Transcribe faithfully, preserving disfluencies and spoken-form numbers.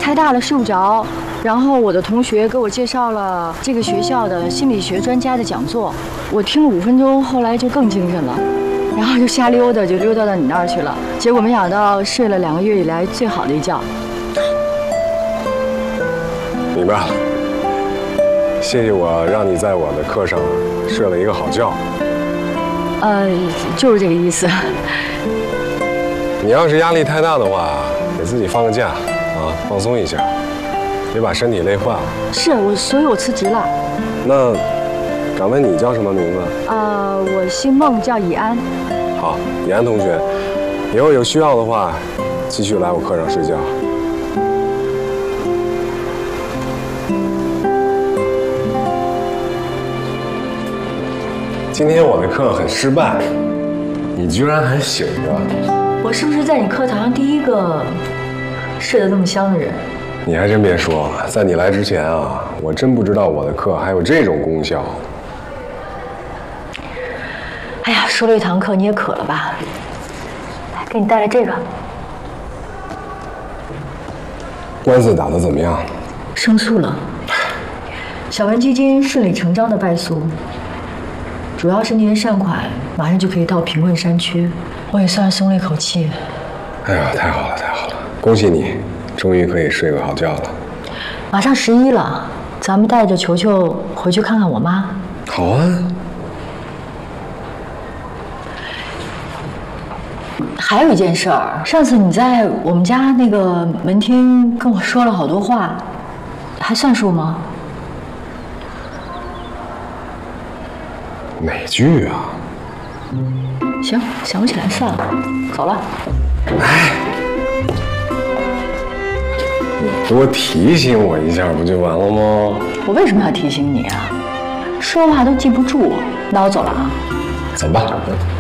太大了睡不着。然后我的同学给我介绍了这个学校的心理学专家的讲座，我听了五分钟，后来就更精神了，然后就瞎溜达，就溜达到你那儿去了。结果没想到睡了两个月以来最好的一觉。 明白了，谢谢我让你在我的课上睡了一个好觉。 呃，就是这个意思。 你要是压力太大的话，给自己放个假啊，放松一下，别把身体累坏了。 是我，所以我辞职了。 那，敢问你叫什么名字？ 呃，我姓孟，叫以安。 好，以安同学，以后有需要的话，继续来我课上睡觉。今天我的课很失败，你居然还醒着。 我是不是在你课堂上第一个睡得那么香的人？ 你还真别说，在你来之前啊，我真不知道我的课还有这种功效。 哎呀，说了一堂课，你也渴了吧？来，给你带来这个。 官司打得怎么样？ 胜诉了，小文基金顺理成章的败诉。主要是那些善款马上就可以到贫困山区，我也算是松了一口气。 哎呀，太好了，太好了，恭喜你，终于可以睡个好觉了。 马上十一了，咱们带着球球回去看看我妈。 好啊。 还有一件事儿，上次你在我们家那个门厅跟我说了好多话，还算数吗？ 哪句啊？ 行，想不起来算了，走了。 哎，你多提醒我一下不就完了吗？ 我为什么要提醒你啊？说话都记不住，那我走了啊。 走吧。